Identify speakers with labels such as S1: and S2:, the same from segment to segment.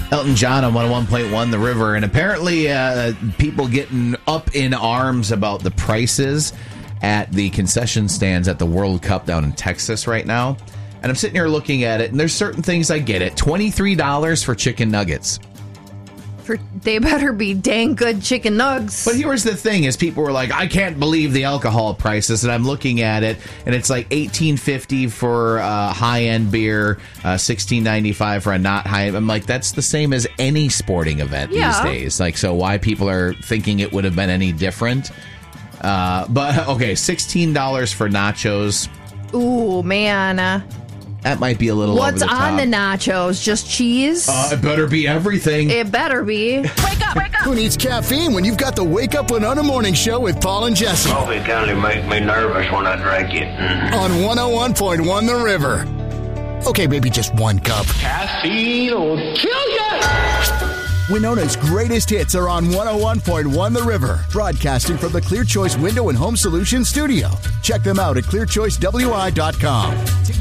S1: Elton John on 101.1 The River, and apparently people getting up in arms about the prices at the concession stands at the World Cup down in Texas right now. And I'm sitting here looking at it, and there's certain things I get it. $23 for chicken nuggets.
S2: They better be dang good chicken nugs.
S1: But here's the thing, is people were like, I can't believe the alcohol prices, and I'm looking at it, and it's like $18.50 for high-end beer, $16.95 for a not high. I'm like, that's the same as any sporting event these days. Like, so why people are thinking it would have been any different? But, okay, $16 for nachos.
S2: Ooh, man.
S1: That might be a little over the top.
S2: What's on the nachos? Just cheese?
S1: It better be everything.
S2: It better be. Wake up, wake up.
S3: Who needs caffeine when you've got the Wake Up Winona Morning Show with Paul and Jesse?
S4: Coffee can only make me nervous when I drink it.
S3: On 101.1 The River. Okay, maybe just one cup.
S4: Caffeine will kill you!
S3: Winona's greatest hits are on 101.1 The River, broadcasting from the Clear Choice Window and Home Solutions studio. Check them out at clearchoicewi.com.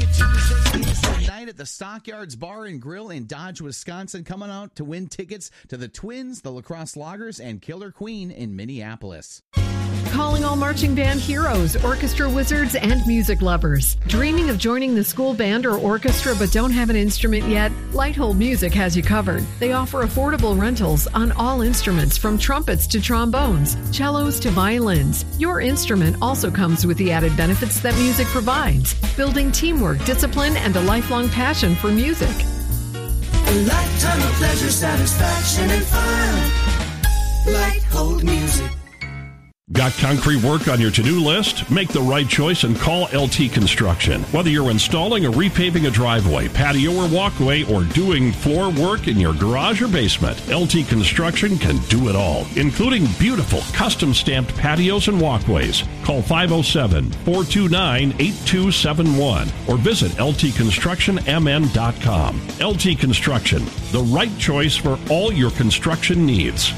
S1: Tonight at the Stockyards Bar and Grill in Dodge, Wisconsin, coming out to win tickets to the Twins, the Lacrosse Loggers, and Killer Queen in Minneapolis.
S5: Calling all marching band heroes, orchestra wizards, and music lovers. Dreaming of joining the school band or orchestra but don't have an instrument yet? Lighthold Music has you covered. They offer affordable rentals on all instruments from trumpets to trombones, cellos to violins. Your instrument also comes with the added benefits that music provides, building teamwork, discipline, and a lifelong passion for music.
S6: A lifetime of pleasure, satisfaction, and fun. Lighthold Music.
S7: Got concrete work on your to-do list? Make the right choice and call LT Construction. Whether you're installing or repaving a driveway, patio or walkway, or doing floor work in your garage or basement, LT Construction can do it all, including beautiful custom-stamped patios and walkways. Call 507-429-8271 or visit ltconstructionmn.com. LT Construction, the right choice for all your construction needs.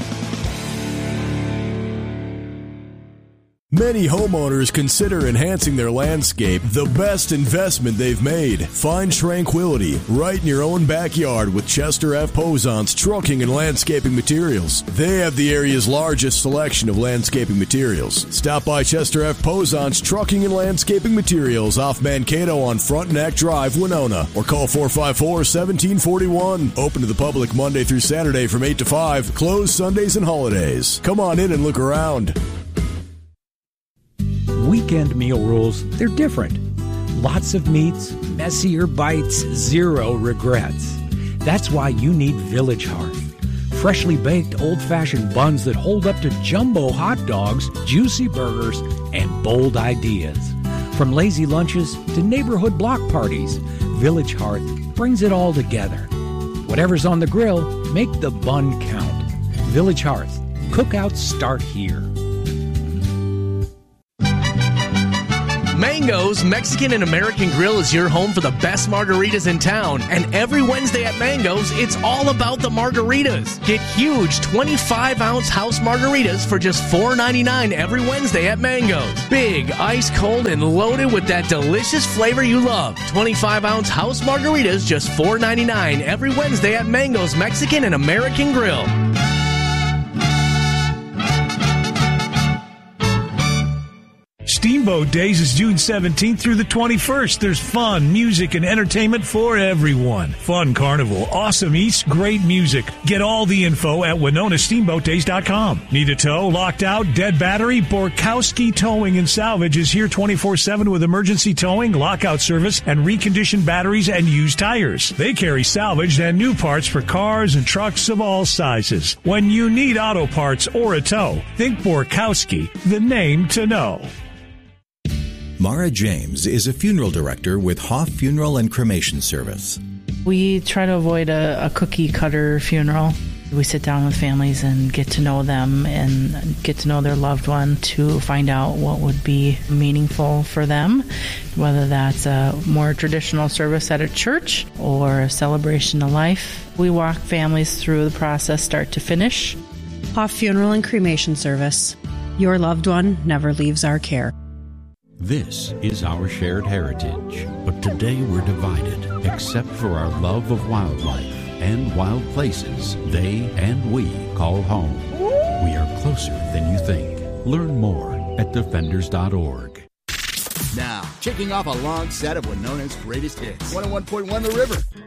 S8: Many homeowners consider enhancing their landscape the best investment they've made. Find tranquility right in your own backyard with Chester F. Posant's Trucking and Landscaping Materials. They have the area's largest selection of landscaping materials. Stop by Chester F. Posant's Trucking and Landscaping Materials off Mankato on Frontenac Drive, Winona, or call 454-1741. Open to the public Monday through Saturday from 8 to 5, closed Sundays and holidays. Come on in and look around.
S9: Weekend meal rules, they're different. Lots of meats, messier bites, zero regrets. That's why you need Village Hearth. Freshly baked old-fashioned buns that hold up to jumbo hot dogs, juicy burgers, and bold ideas. From lazy lunches to neighborhood block parties, Village Hearth brings it all together. Whatever's on the grill, make the bun count. Village Hearth. Cookouts start here.
S10: Mango's Mexican and American Grill is your home for the best margaritas in town. And every Wednesday at Mango's, it's all about the margaritas. Get huge 25-ounce house margaritas for just $4.99 every Wednesday at Mango's. Big, ice cold, and loaded with that delicious flavor you love. 25-ounce house margaritas, just $4.99 every Wednesday at Mango's Mexican and American Grill.
S11: Steamboat Days is June 17th through the 21st. There's fun, music, and entertainment for everyone. Fun carnival, awesome eats, great music. Get all the info at WinonaSteamboatDays.com. Need a tow, locked out, dead battery? Borkowski Towing and Salvage is here 24/7 with emergency towing, lockout service, and reconditioned batteries and used tires. They carry salvaged and new parts for cars and trucks of all sizes. When you need auto parts or a tow, think Borkowski, the name to know.
S12: Mara James is a funeral director with Hoff Funeral and Cremation Service.
S13: We try to avoid a cookie-cutter funeral. We sit down with families and get to know them and get to know their loved one to find out what would be meaningful for them, whether that's a more traditional service at a church or a celebration of life. We walk families through the process start to finish.
S14: Hoff Funeral and Cremation Service. Your loved one never leaves our care.
S15: This is our shared heritage, but today we're divided, except for our love of wildlife and wild places they and we call home. We are closer than you think. Learn more at defenders.org.
S3: Now, kicking off a long set of Winona's greatest hits. 101.1 The River.